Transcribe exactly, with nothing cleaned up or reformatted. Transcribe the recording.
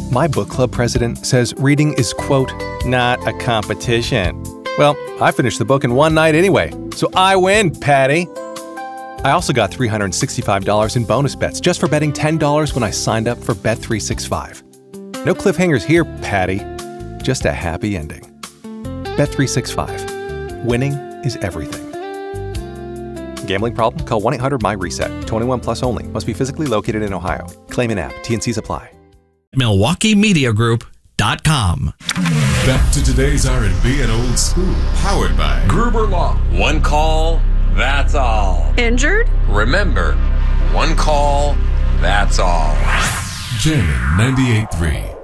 My book club president says reading is, quote, not a competition. Well, I finished the book in one night anyway, so I win, Patty. I also got three hundred sixty-five dollars in bonus bets just for betting ten dollars when I signed up for Bet three sixty-five. No cliffhangers here, Patty. Just a happy ending. Bet three sixty-five. Winning is everything. Gambling problem? Call one eight hundred my reset. twenty-one plus only. Must be physically located in Ohio. Claim in app. T N Cs apply. Milwaukee Media Group dot com. Back to today's R and B and old school. Powered by Gruber Law. One call, that's all. Injured? Remember, one call, that's all. Jammin' ninety-eight point three.